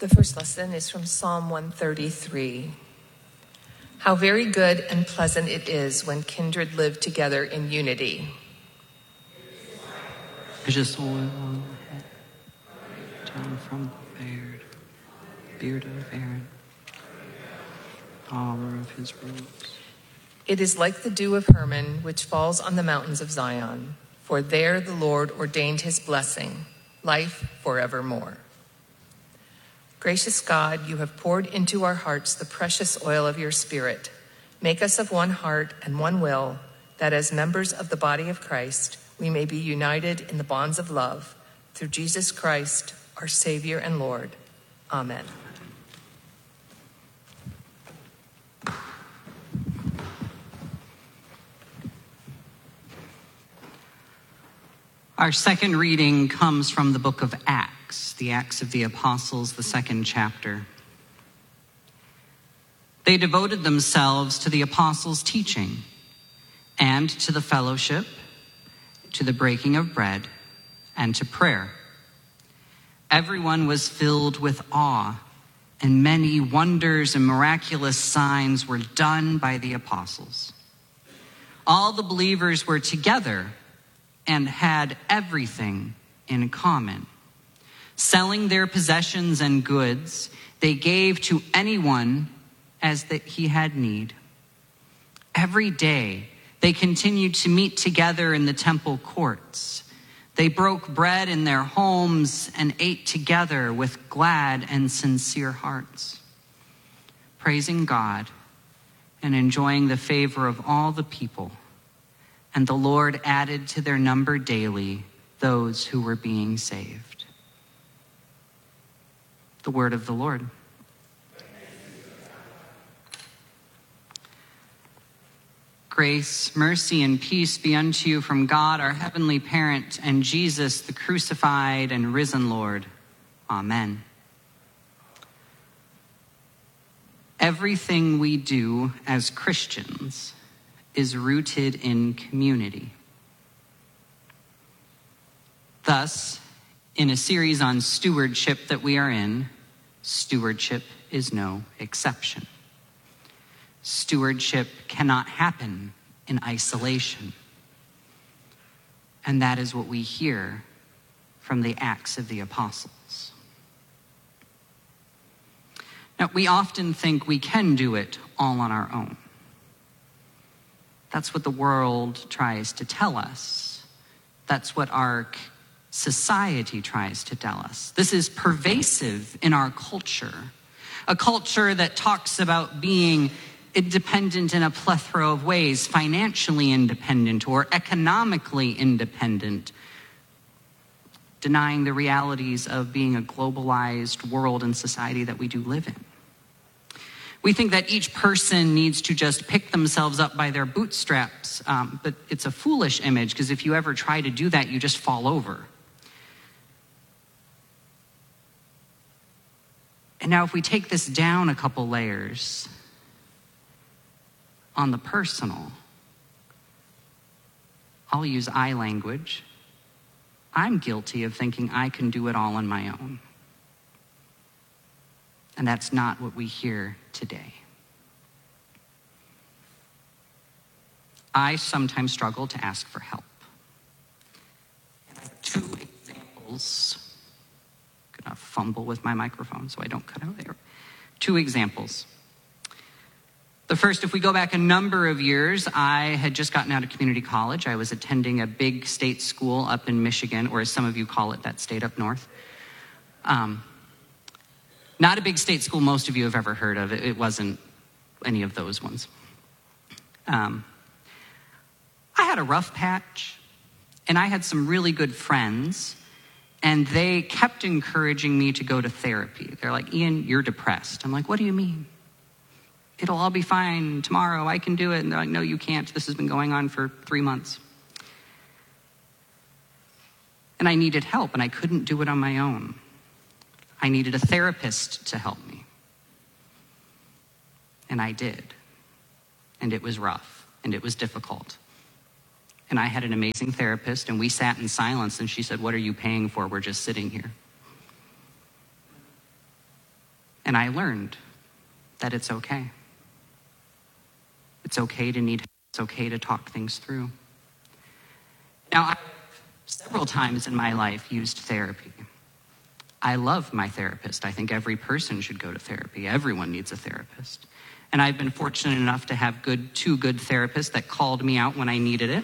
The first lesson is from Psalm 133. How very good and pleasant it is when kindred live together in unity. Precious oil on the head, down from the beard of Aaron, power of his robes. It is like the dew of Hermon, which falls on the mountains of Zion. For there the Lord ordained his blessing, life forevermore. Gracious God, you have poured into our hearts the precious oil of your Spirit. Make us of one heart and one will, that as members of the body of Christ, we may be united in the bonds of love, through Jesus Christ, our Savior and Lord. Amen. Our second reading comes from the book of Acts, the Acts of the Apostles, the second chapter. They devoted themselves to the apostles' teaching and to the fellowship, to the breaking of bread, and to prayer. Everyone was filled with awe, and many wonders and miraculous signs were done by the apostles. All the believers were together and had everything in common. Selling their possessions and goods, they gave to anyone as that he had need. Every day, they continued to meet together in the temple courts. They broke bread in their homes and ate together with glad and sincere hearts, praising God and enjoying the favor of all the people. And the Lord added to their number daily those who were being saved. The word of the Lord. Grace, mercy, and peace be unto you from God, our heavenly parent, and Jesus, the crucified and risen Lord. Amen. Everything we do as Christians is rooted in community. Thus, in a series on stewardship that we are in, stewardship is no exception. Stewardship cannot happen in isolation. And that is what we hear from the Acts of the Apostles. Now, we often think we can do it all on our own. That's what the world tries to tell us. That's what our society tries to tell us. This is pervasive in our culture, a culture that talks about being independent in a plethora of ways, financially independent or economically independent, denying the realities of being a globalized world and society that we do live in. We think that each person needs to just pick themselves up by their bootstraps, but it's a foolish image because if you ever try to do that, you just fall over. And now if we take this down a couple layers on the personal, I'll use I language. I'm guilty of thinking I can do it all on my own. And that's not what we hear today. I sometimes struggle to ask for help. And I have two examples. I'm gonna fumble with my microphone so I don't cut out there. Two examples. The first, if we go back a number of years, I had just gotten out of community college. I was attending a big state school up in Michigan, or as some of you call it, that state up north. Not a big state school most of you have ever heard of. It wasn't any of those ones. I had a rough patch, and I had some really good friends, and they kept encouraging me to go to therapy. They're like, Ian, you're depressed. I'm like, what do you mean? It'll all be fine tomorrow. I can do it. And they're like, no, you can't. This has been going on for 3 months. And I needed help, and I couldn't do it on my own. I needed a therapist to help me. And I did. And it was rough, and it was difficult. And I had an amazing therapist, and we sat in silence, and she said, what are you paying for? We're just sitting here. And I learned that it's okay. It's okay to need help. It's okay to talk things through. Now, I've several times in my life used therapy. I love my therapist. I think every person should go to therapy. Everyone needs a therapist. And I've been fortunate enough to have two good therapists that called me out when I needed it.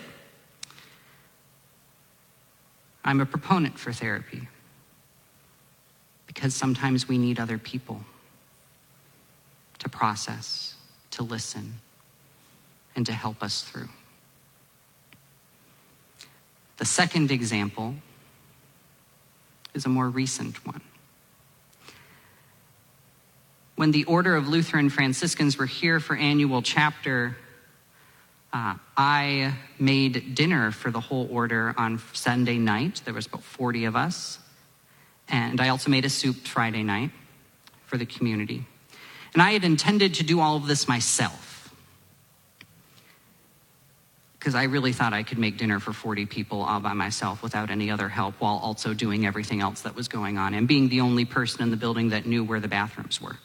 I'm a proponent for therapy because sometimes we need other people to process, to listen, and to help us through. The second example is a more recent one. When the Order of Lutheran Franciscans were here for annual chapter, I made dinner for the whole order on Sunday night. There was about 40 of us. And I also made a soup Friday night for the community. And I had intended to do all of this myself, because I really thought I could make dinner for 40 people all by myself without any other help, while also doing everything else that was going on and being the only person in the building that knew where the bathrooms were.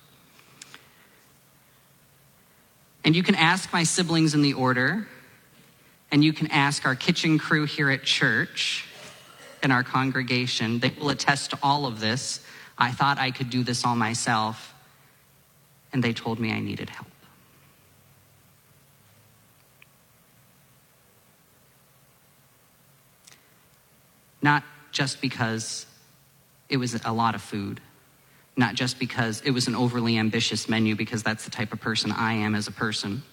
And you can ask my siblings in the order, and you can ask our kitchen crew here at church and our congregation. They will attest to all of this. I thought I could do this all myself, and they told me I needed help. Not just because it was a lot of food, not just because it was an overly ambitious menu, because that's the type of person I am as a person,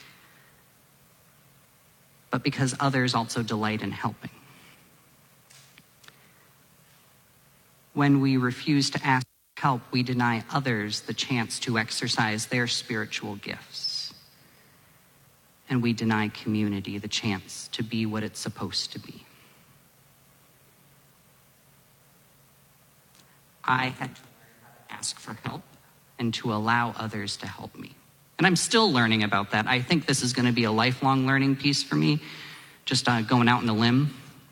but because others also delight in helping. When we refuse to ask for help, we deny others the chance to exercise their spiritual gifts. And we deny community the chance to be what it's supposed to be. I had to ask for help and to allow others to help me. And I'm still learning about that. I think this is going to be a lifelong learning piece for me, just going out on a limb.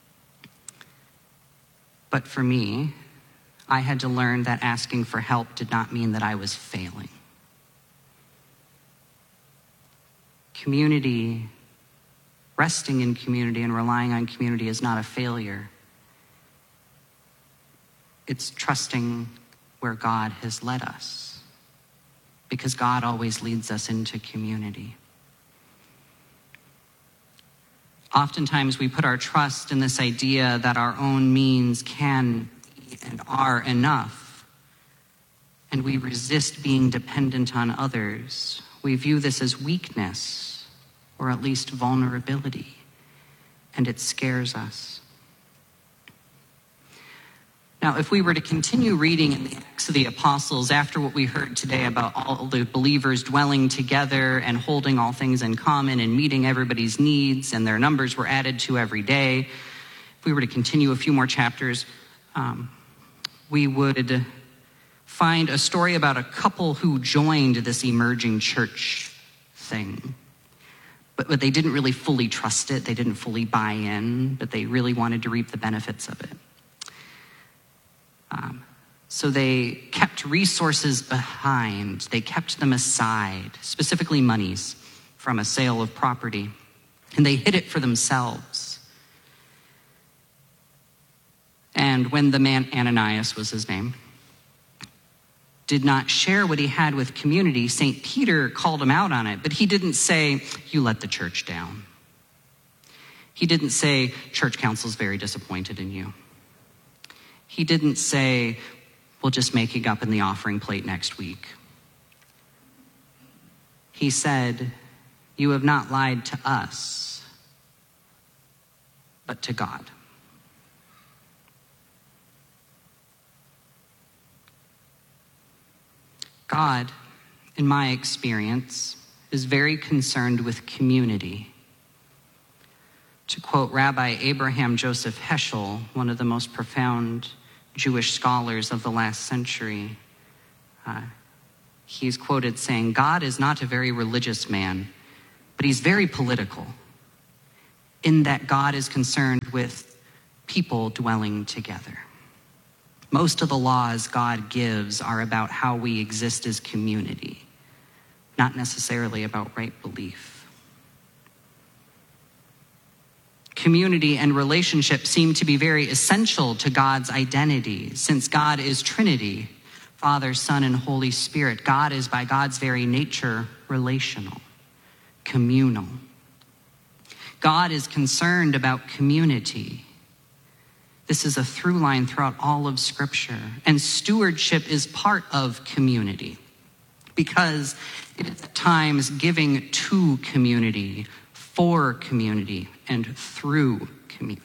But for me, I had to learn that asking for help did not mean that I was failing. Community, resting in community and relying on community is not a failure. It's trusting where God has led us, because God always leads us into community. Oftentimes we put our trust in this idea that our own means can and are enough, and we resist being dependent on others. We view this as weakness, or at least vulnerability, and it scares us. Now, if we were to continue reading in the Acts of the Apostles after what we heard today about all the believers dwelling together and holding all things in common and meeting everybody's needs, and their numbers were added to every day, if we were to continue a few more chapters, we would find a story about a couple who joined this emerging church thing. But they didn't really fully trust it. They didn't fully buy in, but they really wanted to reap the benefits of it. So they kept resources behind. They kept them aside, specifically monies from a sale of property, and they hid it for themselves. And when the man, Ananias was his name, did not share what he had with community, St. Peter called him out on it, but he didn't say, "You let the church down." He didn't say, "Church council's very disappointed in you." He didn't say, "We'll just make it up in the offering plate next week." He said, "You have not lied to us, but to God." God, in my experience, is very concerned with community. To quote Rabbi Abraham Joseph Heschel, one of the most profound Jewish scholars of the last century, he's quoted saying, "God is not a very religious man, but he's very political, in that God is concerned with people dwelling together." Most of the laws God gives are about how we exist as community, not necessarily about right belief. Community and relationship seem to be very essential to God's identity, since God is Trinity, Father, Son, and Holy Spirit. God is, by God's very nature, relational, communal. God is concerned about community. This is a through line throughout all of Scripture. And stewardship is part of community because it is at times giving to community, for community, and through community.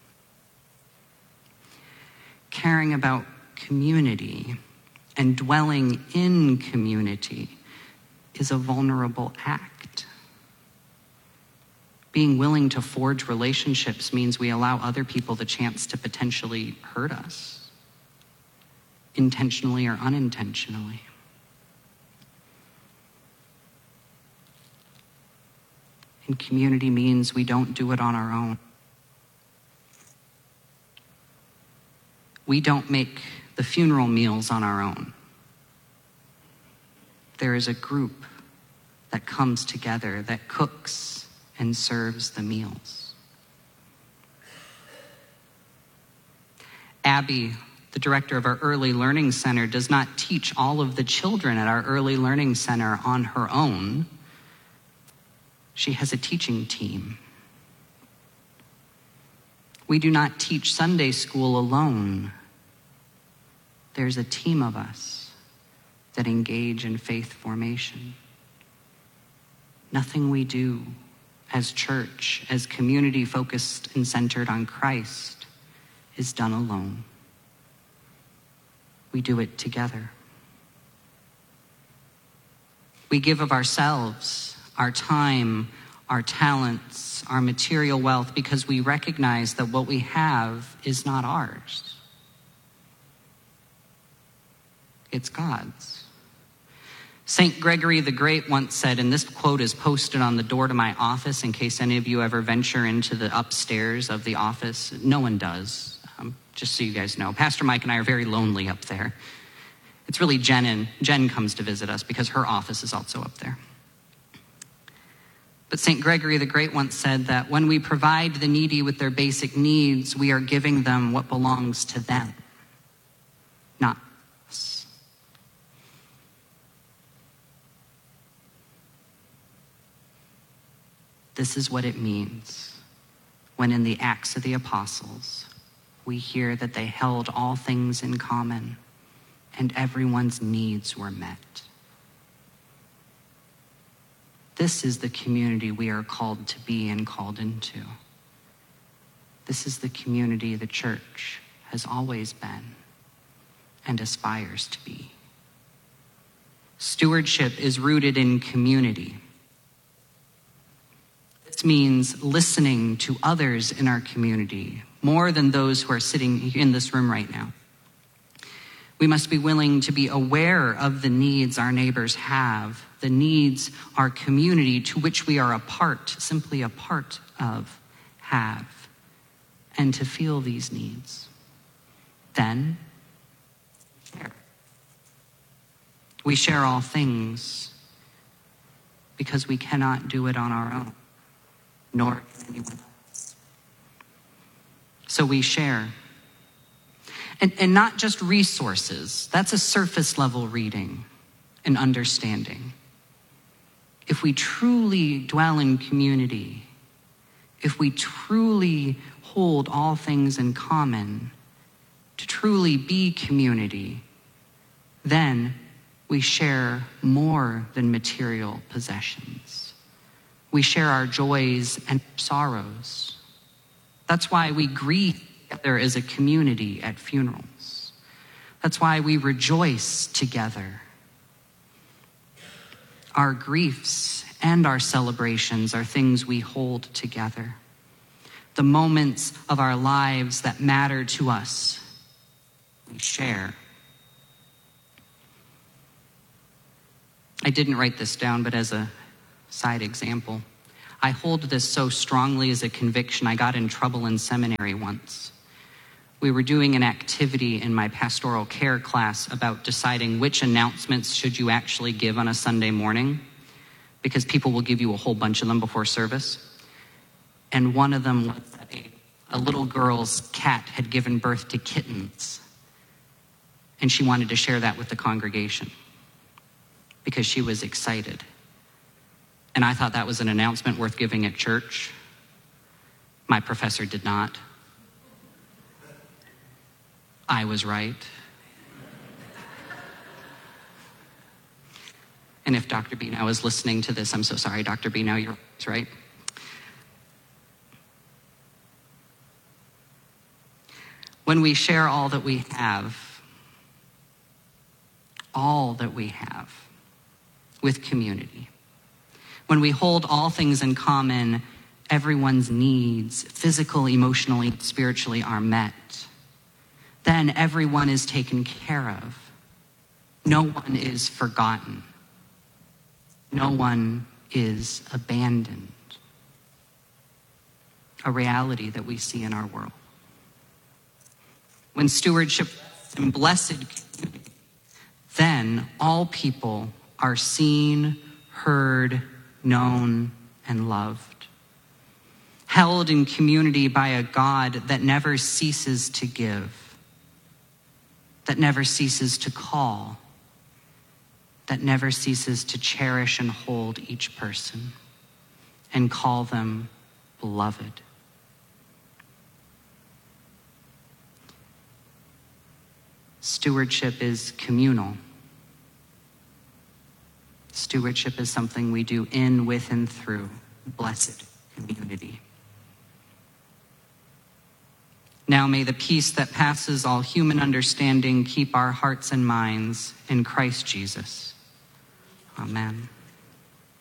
Caring about community and dwelling in community is a vulnerable act. Being willing to forge relationships means we allow other people the chance to potentially hurt us, intentionally or unintentionally. And community means we don't do it on our own. We don't make the funeral meals on our own. There is a group that comes together, that cooks and serves the meals. Abby, the director of our Early Learning Center, does not teach all of the children at our Early Learning Center on her own. She has a teaching team. We do not teach Sunday school alone. There's a team of us that engage in faith formation. Nothing we do as church, as community focused and centered on Christ, is done alone. We do it together. We give of ourselves, our time, our talents, our material wealth, because we recognize that what we have is not ours. It's God's. St. Gregory the Great once said, and this quote is posted on the door to my office in case any of you ever venture into the upstairs of the office. No one does, just so you guys know. Pastor Mike and I are very lonely up there. It's really Jen comes to visit us because her office is also up there. But St. Gregory the Great once said that when we provide the needy with their basic needs, we are giving them what belongs to them, not us. This is what it means when in the Acts of the Apostles, we hear that they held all things in common and everyone's needs were met. This is the community we are called to be and called into. This is the community the church has always been and aspires to be. Stewardship is rooted in community. This means listening to others in our community more than those who are sitting in this room right now. We must be willing to be aware of the needs our neighbors have, the needs our community to which we are a part, simply a part of, have, and to feel these needs. Then, share. We share all things because we cannot do it on our own, nor can anyone else. So we share. And not just resources. That's a surface level reading and understanding. If we truly dwell in community, if we truly hold all things in common, to truly be community, then we share more than material possessions. We share our joys and sorrows. That's why we grieve together as a community at funerals. That's why we rejoice together. Our griefs and our celebrations are things we hold together. The moments of our lives that matter to us, we share. I didn't write this down, but as a side example, I hold this so strongly as a conviction, I got in trouble in seminary once. we were doing an activity in my pastoral care class about deciding which announcements should you actually give on a Sunday morning, because people will give you a whole bunch of them before service. And one of them was that a little girl's cat had given birth to kittens, and she wanted to share that with the congregation because she was excited. And I thought that was an announcement worth giving at church. My professor did not. I was right. And if Dr. Bino is listening to this, I'm so sorry, Dr. Bino, you're right. When we share all that we have with community, when we hold all things in common, everyone's needs, physical, emotionally, spiritually, are met, then everyone is taken care of. No one is forgotten. No one is abandoned. A reality that we see in our world. When stewardship and blessed community, then all people are seen, heard, known, and loved. Held in community by a God that never ceases to give, that never ceases to call, that never ceases to cherish and hold each person and call them beloved. Stewardship is communal. Stewardship is something we do in, with, and through blessed community. Now may the peace that passes all human understanding keep our hearts and minds in Christ Jesus. Amen.